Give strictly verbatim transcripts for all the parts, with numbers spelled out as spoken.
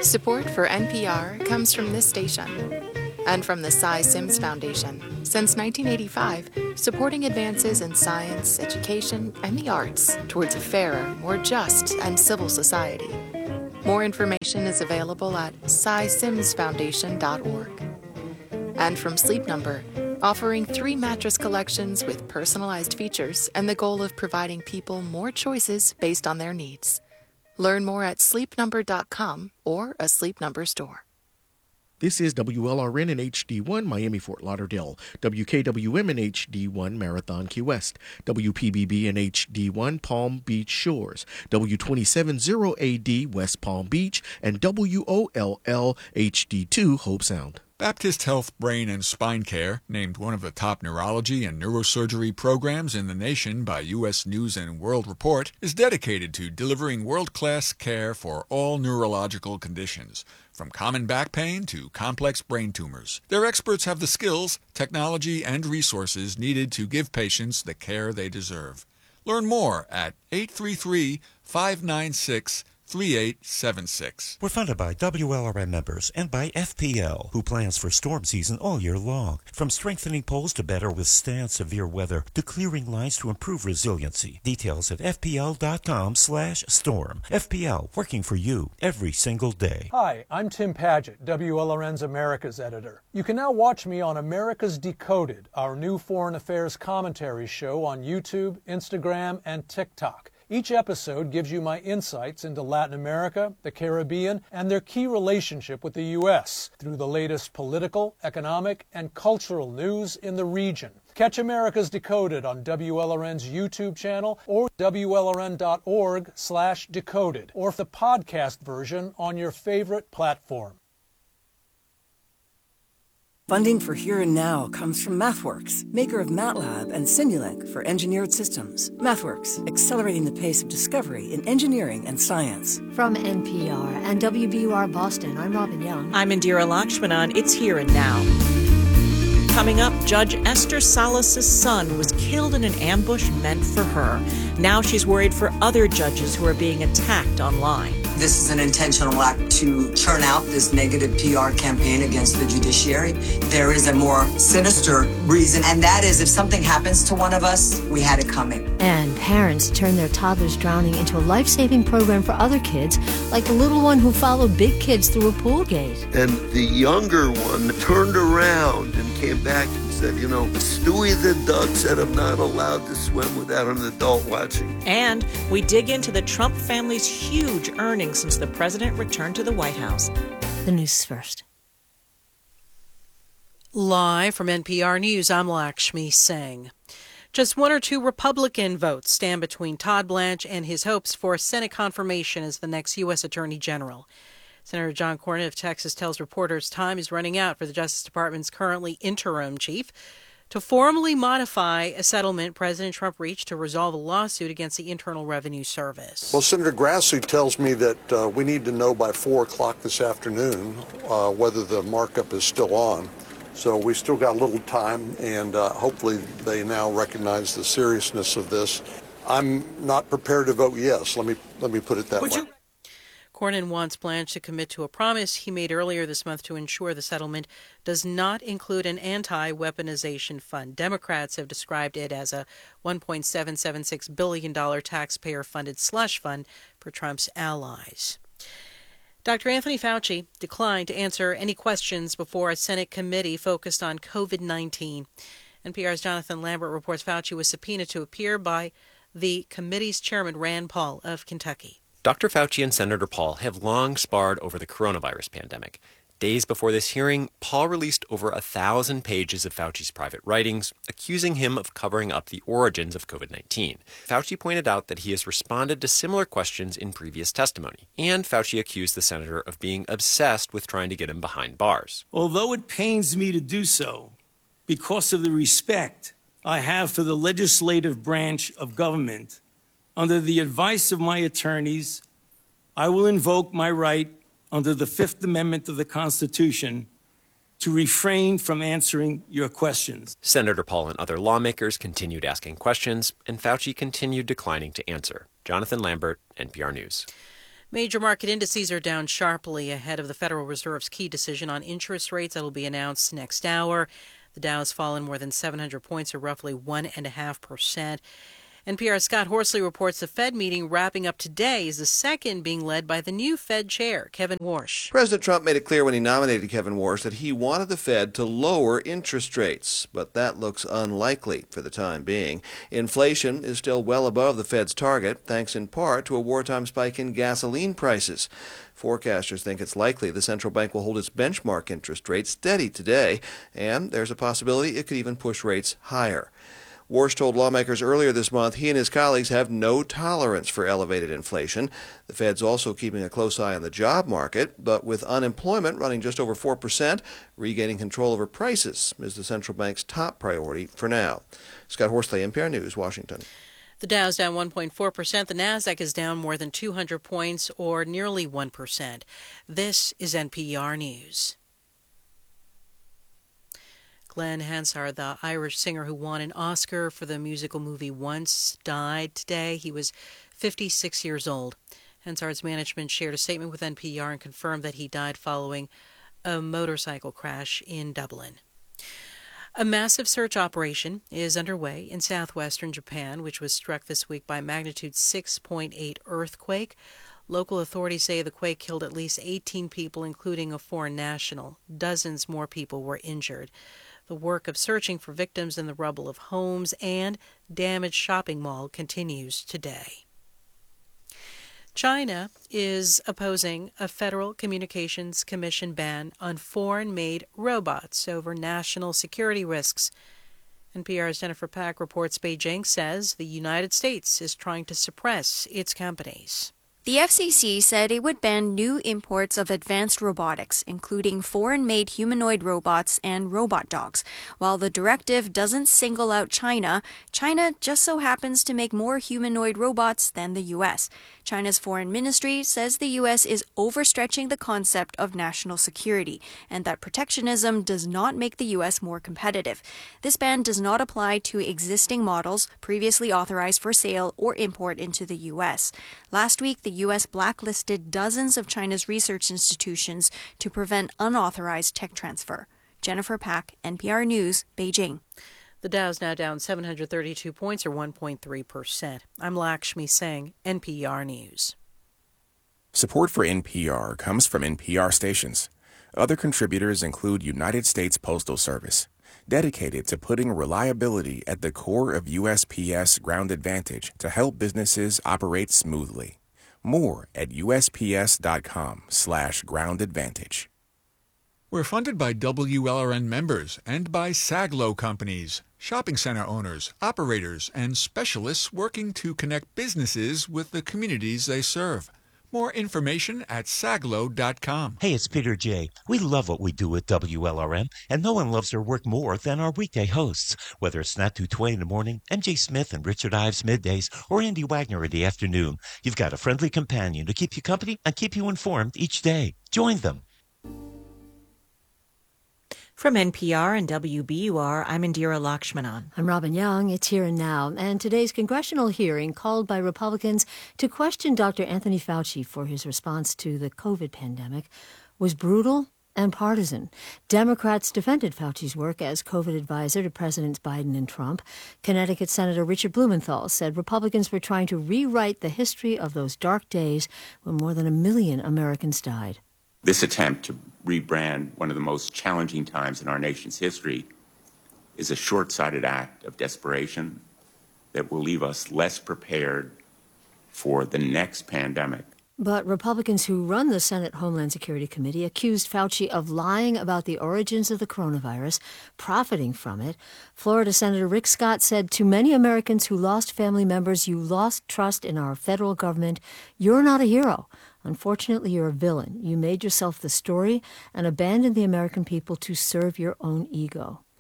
Support for N P R comes from this station and from the Cy Sims Foundation. Since nineteen eighty-five, supporting advances in science, education, and the arts towards a fairer, more just, and civil society. More information is available at cy sims foundation dot org. And from Sleep Number, offering three mattress collections with personalized features and the goal of providing people more choices based on their needs. Learn more at sleep number dot com or a Sleep Number store. This is W L R N in H D one, Miami, Fort Lauderdale, W K W M in H D one, Marathon, Key West, W P B B in H D one, Palm Beach Shores, W twenty-seven zero A D, West Palm Beach, and W O L L H D two, Hope Sound. Baptist Health Brain and Spine Care, named one of the top neurology and neurosurgery programs in the nation by U S News and World Report, is dedicated to delivering world-class care for all neurological conditions, from common back pain to complex brain tumors. Their experts have the skills, technology, and resources needed to give patients the care they deserve. Learn more at eight three three, five nine six, three eight seven six. We're funded by W L R M members and by F P L, who plans for storm season all year long. From strengthening poles to better withstand severe weather, to clearing lines to improve resiliency. Details at fpl.com slash storm. F P L, working for you every single day. Hi, I'm Tim Paget, W L R N's America's editor. You can now watch me on America's Decoded, our new foreign affairs commentary show on YouTube, Instagram, and TikTok. Each episode gives you my insights into Latin America, the Caribbean, and their key relationship with the U S through the latest political, economic, and cultural news in the region. Catch America's Decoded on W L R N's YouTube channel or W L R N dot org slash decoded, or the podcast version on your favorite platform. Funding for Here and Now comes from MathWorks, maker of MATLAB and Simulink for engineered systems. MathWorks, accelerating the pace of discovery in engineering and science. From N P R and W B U R Boston, I'm Robin Young. I'm Indira Lakshmanan. It's Here and Now. Coming up, Judge Esther Salas' son was killed in an ambush meant for her. Now she's worried for other judges who are being attacked online. This is an intentional act to churn out this negative P R campaign against the judiciary. There is a more sinister reason, and that is if something happens to one of us, we had it coming. And parents turn their toddlers drowning into a life-saving program for other kids, like the little one who followed big kids through a pool gate. And the younger one turned around and came back and said, you know, Stewie the duck said I'm not allowed to swim without an adult watching. And we dig into the Trump family's huge earnings since the president returned to the White House. The news is first. Live from N P R News, I'm Lakshmi Singh. Just one or two Republican votes stand between Todd Blanche and his hopes for Senate confirmation as the next U S Attorney General. Senator John Cornyn of Texas tells reporters time is running out for the Justice Department's currently interim chief to formally modify a settlement President Trump reached to resolve a lawsuit against the Internal Revenue Service. Well, Senator Grassley tells me that uh, we need to know by four o'clock this afternoon uh, whether the markup is still on. So we still got a little time, and uh, hopefully they now recognize the seriousness of this. I'm not prepared to vote yes. Let me let me put it that Would way. You- Cornyn wants Blanche to commit to a promise he made earlier this month to ensure the settlement does not include an anti-weaponization fund. Democrats have described it as a one point seven seven six billion dollars taxpayer-funded slush fund for Trump's allies. Doctor Anthony Fauci declined to answer any questions before a Senate committee focused on COVID nineteen. N P R's Jonathan Lambert reports Fauci was subpoenaed to appear by the committee's chairman, Rand Paul of Kentucky. Doctor Fauci and Senator Paul have long sparred over the coronavirus pandemic. Days before this hearing, Paul released over a thousand pages of Fauci's private writings, accusing him of covering up the origins of COVID nineteen. Fauci pointed out that he has responded to similar questions in previous testimony, and Fauci accused the senator of being obsessed with trying to get him behind bars. Although it pains me to do so, because of the respect I have for the legislative branch of government, under the advice of my attorneys, I will invoke my right under the Fifth Amendment of the Constitution to refrain from answering your questions. Senator Paul and other lawmakers continued asking questions, and Fauci continued declining to answer. Jonathan Lambert, N P R News. Major market indices are down sharply ahead of the Federal Reserve's key decision on interest rates that will be announced next hour. The Dow's fallen more than seven hundred points, or roughly one point five percent. N P R's Scott Horsley reports the Fed meeting wrapping up today is the second being led by the new Fed chair, Kevin Warsh. President Trump made it clear when he nominated Kevin Warsh that he wanted the Fed to lower interest rates, but that looks unlikely for the time being. Inflation is still well above the Fed's target, thanks in part to a wartime spike in gasoline prices. Forecasters think it's likely the central bank will hold its benchmark interest rate steady today, and there's a possibility it could even push rates higher. Warsh told lawmakers earlier this month he and his colleagues have no tolerance for elevated inflation. The Fed's also keeping a close eye on the job market, but with unemployment running just over four percent, regaining control over prices is the central bank's top priority for now. Scott Horsley, N P R News, Washington. The Dow's down one point four percent. The Nasdaq is down more than two hundred points, or nearly one percent. This is N P R News. Glenn Hansard, the Irish singer who won an Oscar for the musical movie Once, died today. He was fifty-six years old. Hansard's management shared a statement with N P R and confirmed that he died following a motorcycle crash in Dublin. A massive search operation is underway in southwestern Japan, which was struck this week by a magnitude six point eight earthquake. Local authorities say the quake killed at least eighteen people, including a foreign national. Dozens more people were injured. The work of searching for victims in the rubble of homes and damaged shopping mall continues today. China is opposing a Federal Communications Commission ban on foreign-made robots over national security risks. N P R's Jennifer Pack reports Beijing says the United States is trying to suppress its companies. The F C C said it would ban new imports of advanced robotics, including foreign-made humanoid robots and robot dogs. While the directive doesn't single out China, China just so happens to make more humanoid robots than the U S. China's foreign ministry says the U S is overstretching the concept of national security and that protectionism does not make the U S more competitive. This ban does not apply to existing models previously authorized for sale or import into the U S. Last week, the U S blacklisted dozens of China's research institutions to prevent unauthorized tech transfer. Jennifer Pack, N P R News, Beijing. The Dow's now down seven hundred thirty-two points, or one point three percent. I'm Lakshmi Singh, N P R News. Support for N P R comes from N P R stations. Other contributors include United States Postal Service, dedicated to putting reliability at the core of U S P S Ground Advantage to help businesses operate smoothly. More at USPS.com slash ground advantage. We're funded by W L R N members and by Saglo companies, shopping center owners, operators, and specialists working to connect businesses with the communities they serve. More information at saglo dot com. Hey, it's Peter J. We love what we do at W L R M, and no one loves their work more than our weekday hosts. Whether it's Nat Dutoy in the morning, M J Smith and Richard Ives middays, or Andy Wagner in the afternoon, you've got a friendly companion to keep you company and keep you informed each day. Join them. From N P R and W B U R, I'm Indira Lakshmanan. I'm Robin Young. It's Here and Now. And today's congressional hearing called by Republicans to question Doctor Anthony Fauci for his response to the COVID pandemic was brutal and partisan. Democrats defended Fauci's work as COVID advisor to Presidents Biden and Trump. Connecticut Senator Richard Blumenthal said Republicans were trying to rewrite the history of those dark days when more than a million Americans died. This attempt to rebrand one of the most challenging times in our nation's history is a short-sighted act of desperation that will leave us less prepared for the next pandemic. But Republicans who run the Senate Homeland Security Committee accused Fauci of lying about the origins of the coronavirus, profiting from it. Florida Senator Rick Scott said, to many Americans who lost family members, you lost trust in our federal government. You're not a hero. Unfortunately, you're a villain. You made yourself the story and abandoned the American people to serve your own ego.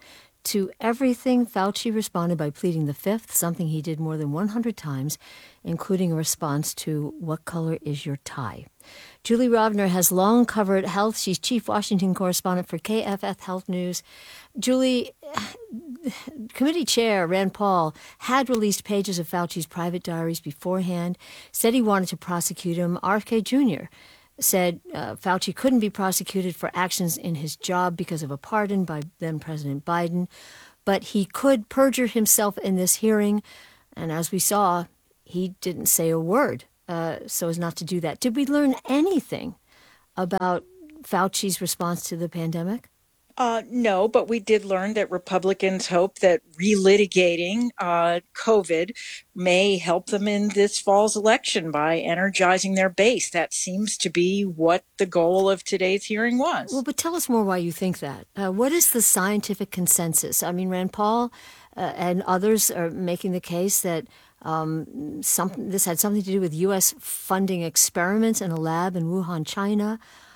To everything, Fauci responded by pleading the fifth, something he did more than one hundred times, including a response to "What color is your tie?" Julie Rovner has long covered health. She's chief Washington correspondent for K F F Health News. Julie, committee chair Rand Paul had released pages of Fauci's private diaries beforehand, said he wanted to prosecute him. R F K Junior said uh, Fauci couldn't be prosecuted for actions in his job because of a pardon by then-President Biden, but he could perjure himself in this hearing. And as we saw, he didn't say a word uh, so as not to do that. Did we learn anything about Fauci's response to the pandemic? Uh, no, but we did learn that Republicans hope that relitigating uh, COVID may help them in this fall's election by energizing their base. That seems to be what the goal of today's hearing was. Well, but tell us more why you think that. Uh, what is the scientific consensus? I mean, Rand Paul uh, and others are making the case that um, some, this had something to do with U S funding experiments in a lab in Wuhan, China.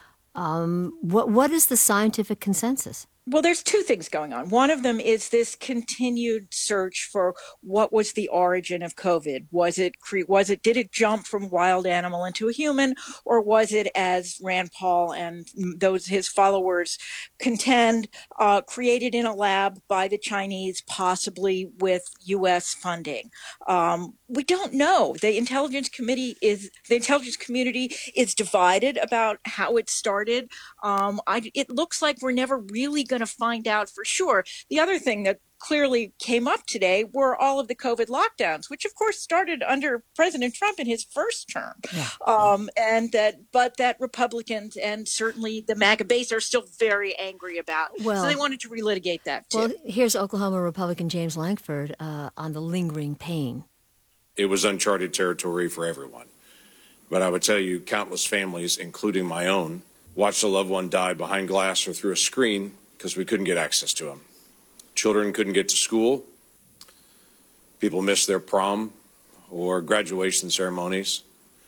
Um, what what is the scientific consensus? Well, there's two things going on. One of them is this continued search for what was the origin of COVID. Was it, cre- was it, did it jump from wild animal into a human, or was it, as Rand Paul and those his followers contend, uh, created in a lab by the Chinese, possibly with U S funding? Um, we don't know. The intelligence committee is the intelligence community is divided about how it started. Um, I, it looks like we're never really going to find out for sure. The other thing that clearly came up today were all of the COVID lockdowns, which of course started under President Trump in his first term. Yeah. Um, and that, but that Republicans and certainly the MAGA base are still very angry about. Well, so they wanted to relitigate that too. Well, here's Oklahoma Republican James Lankford uh, on the lingering pain. It was uncharted territory for everyone. But I would tell you, countless families, including my own, watched a loved one die behind glass or through a screen because we couldn't get access to them. Children couldn't get to school. People missed their prom or graduation ceremonies.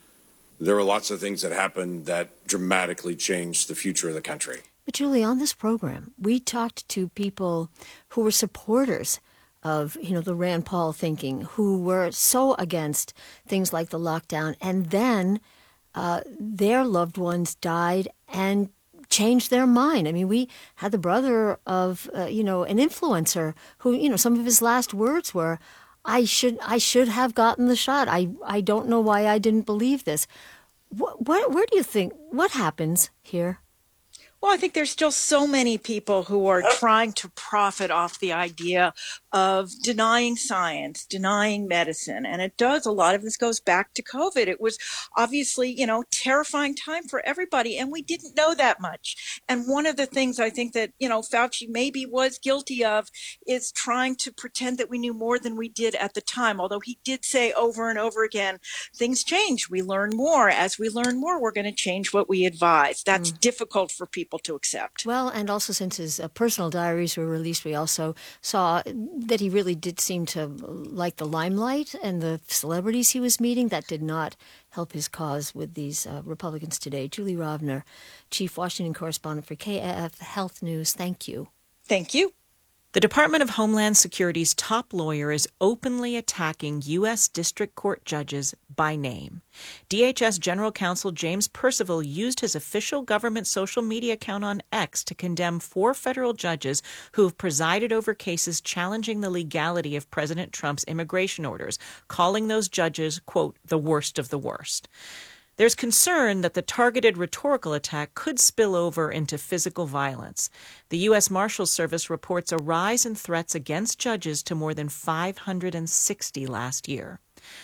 There were lots of things that happened that dramatically changed the future of the country. But Julie, on this program, we talked to people who were supporters of, you know, the Rand Paul thinking, who were so against things like the lockdown, and then uh, their loved ones died and changed their mind. I mean, we had the brother of, uh, you know, an influencer who, you know, some of his last words were, I should I should have gotten the shot. I, I don't know why I didn't believe this. What, what, where do you think, what happens here? Well, I think there's still so many people who are trying to profit off the idea of denying science, denying medicine. And it does, a lot of this goes back to COVID. It was obviously, you know, terrifying time for everybody, and we didn't know that much. And one of the things I think that, you know, Fauci maybe was guilty of is trying to pretend that we knew more than we did at the time. Although he did say over and over again, things change. We learn more. As we learn more, we're going to change what we advise. That's mm. difficult for people to accept. Well, and also since his uh, personal diaries were released, we also saw that he really did seem to like the limelight and the celebrities he was meeting. That did not help his cause with these uh, Republicans today. Julie Rovner, Chief Washington Correspondent for K F Health News, thank you. Thank you. The Department of Homeland Security's top lawyer is openly attacking U S District Court judges by name. D H S General Counsel James Percival used his official government social media account on X to condemn four federal judges who have presided over cases challenging the legality of President Trump's immigration orders, calling those judges, quote, the worst of the worst. There's concern that the targeted rhetorical attack could spill over into physical violence. The U S Marshals Service reports a rise in threats against judges to more than five hundred sixty last year.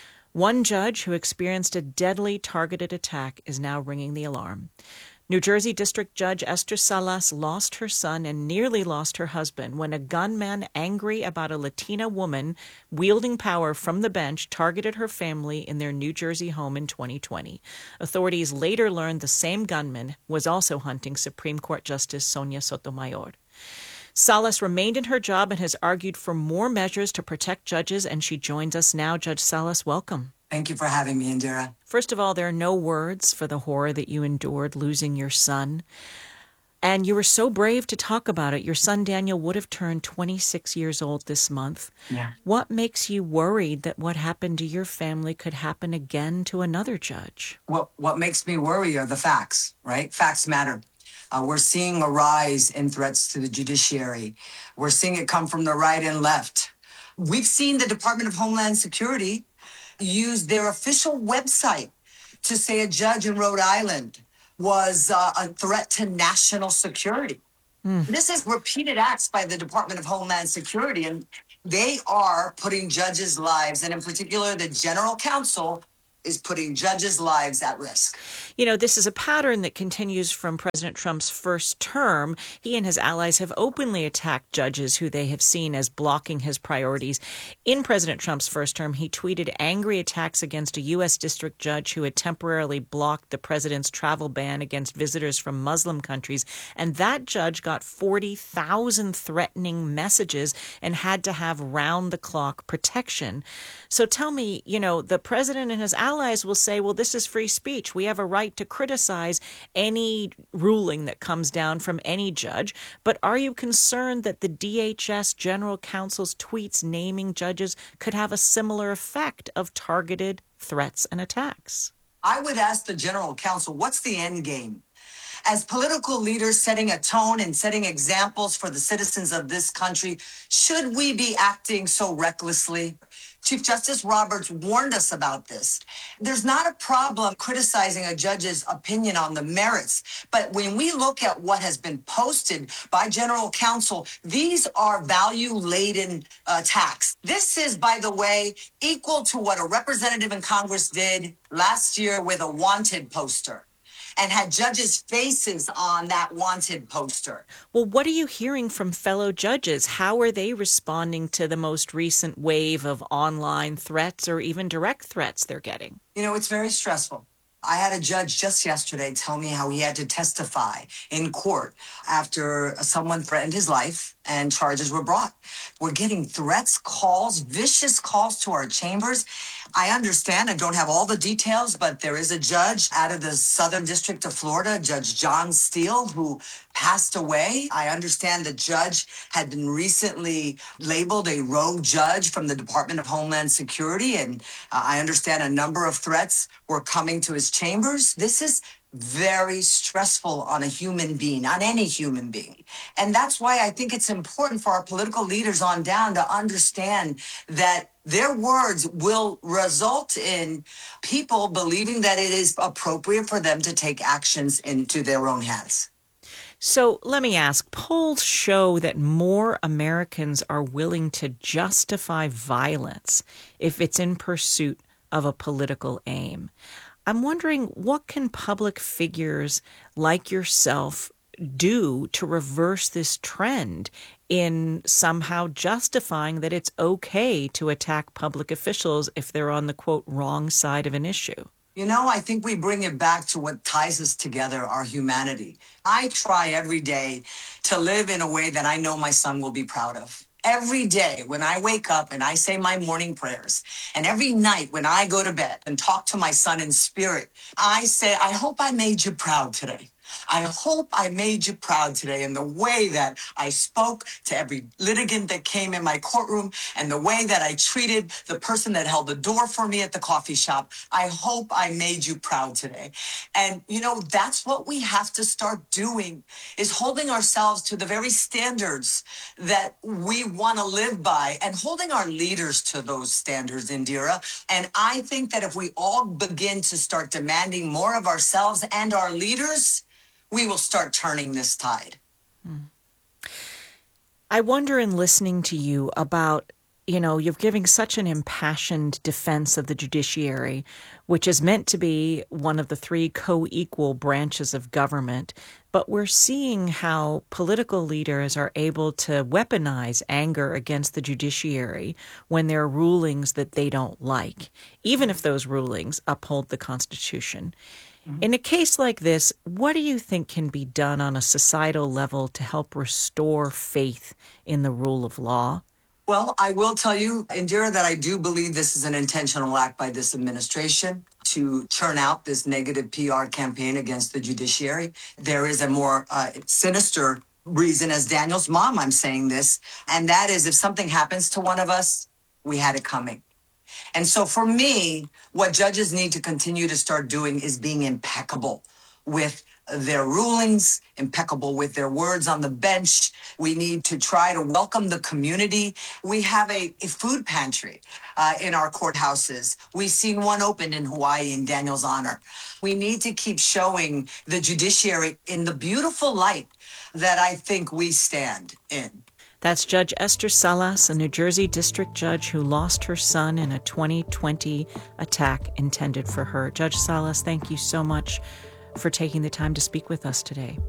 One judge who experienced a deadly targeted attack is now ringing the alarm. New Jersey District Judge Esther Salas lost her son and nearly lost her husband when a gunman angry about a Latina woman wielding power from the bench targeted her family in their New Jersey home in twenty twenty. Authorities later learned the same gunman was also hunting Supreme Court Justice Sonia Sotomayor. Salas remained in her job and has argued for more measures to protect judges, and she joins us now. Judge Salas, welcome. Thank you for having me, Indira. First of all, there are no words for the horror that you endured losing your son. And you were so brave to talk about it. Your son Daniel would have turned twenty-six years old this month. Yeah. What makes you worried that what happened to your family could happen again to another judge? What, what makes me worry are the facts, right? Facts matter. Uh, we're seeing a rise in threats to the judiciary. We're seeing it come from the right and left. We've seen the Department of Homeland Security use their official website to say a judge in Rhode Island was uh, a threat to national security. Mm. This is repeated acts by the Department of Homeland Security, and they are putting judges' lives, and in particular, the general counsel is putting judges' lives at risk. You know, this is a pattern that continues from President Trump's first term. He and his allies have openly attacked judges who they have seen as blocking his priorities. In President Trump's first term, he tweeted angry attacks against a U S district judge who had temporarily blocked the president's travel ban against visitors from Muslim countries. And that judge got forty thousand threatening messages and had to have round-the-clock protection. So tell me, you know, the president and his allies will say, well, this is free speech. We have a right to criticize any ruling that comes down from any judge. But are you concerned that the D H S general counsel's tweets naming judges could have a similar effect of targeted threats and attacks? I would ask the general counsel, what's the end game? As political leaders setting a tone and setting examples for the citizens of this country, should we be acting so recklessly? Chief Justice Roberts warned us about this. There's not a problem criticizing a judge's opinion on the merits, but when we look at what has been posted by general counsel, these are value-laden attacks. This is, by the way, equal to what a representative in Congress did last year with a wanted poster, and had judges' faces on that wanted poster. Well, what are you hearing from fellow judges? How are they responding to the most recent wave of online threats or even direct threats they're getting? You know, it's very stressful. I had a judge just yesterday tell me how he had to testify in court after someone threatened his life and charges were brought. We're getting threats, calls, vicious calls to our chambers. I understand I don't have all the details, but there is a judge out of the Southern District of Florida, Judge John Steele, who passed away. I understand the judge had been recently labeled a rogue judge from the Department of Homeland Security, and uh, I understand a number of threats were coming to his chambers. This is very stressful on a human being, on any human being. And that's why I think it's important for our political leaders on down to understand that their words will result in people believing that it is appropriate for them to take actions into their own hands. So let me ask, polls show that more Americans are willing to justify violence if it's in pursuit of a political aim. I'm wondering, what can public figures like yourself do to reverse this trend in somehow justifying that it's okay to attack public officials if they're on the, quote, wrong side of an issue? You know, I think we bring it back to what ties us together, our humanity. I try every day to live in a way that I know my son will be proud of. Every day when I wake up and I say my morning prayers, and every night when I go to bed and talk to my son in spirit, I say, I hope I made you proud today. I hope I made you proud today in the way that I spoke to every litigant that came in my courtroom and the way that I treated the person that held the door for me at the coffee shop. I hope I made you proud today. And, you know, that's what we have to start doing, is holding ourselves to the very standards that we want to live by and holding our leaders to those standards, Indira. And I think that if we all begin to start demanding more of ourselves and our leaders, we will start turning this tide. I wonder, in listening to you, about, you know, you're giving such an impassioned defense of the judiciary, which is meant to be one of the three co-equal branches of government. But we're seeing how political leaders are able to weaponize anger against the judiciary when there are rulings that they don't like, even if those rulings uphold the Constitution. In a case like this, what do you think can be done on a societal level to help restore faith in the rule of law? Well, I will tell you, Indira, that I do believe this is an intentional act by this administration to churn out this negative P R campaign against the judiciary. There is a more uh, sinister reason, as Daniel's mom, I'm saying this, and that is if something happens to one of us, we had it coming. And so for me, what judges need to continue to start doing is being impeccable with their rulings, impeccable with their words on the bench. We need to try to welcome the community. We have a, a food pantry uh, in our courthouses. We've seen one open in Hawaii in Daniel's honor. We need to keep showing the judiciary in the beautiful light that I think we stand in. That's Judge Esther Salas, a New Jersey district judge who lost her son in a twenty twenty attack intended for her. Judge Salas, thank you so much for taking the time to speak with us today.